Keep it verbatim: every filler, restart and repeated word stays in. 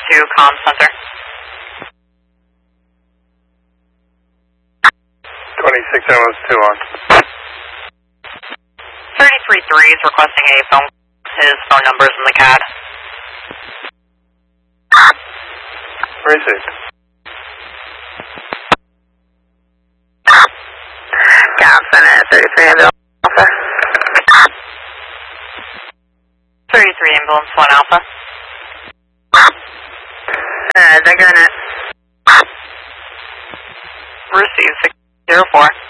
to comm center. twenty-six ambulance two on. thirty-three three is requesting a phone. His phone number is in the C A D. Received. Comm center, thirty-three ambulance alpha. thirty-three ambulance one alpha. Uh, they're gonna receive six zero four.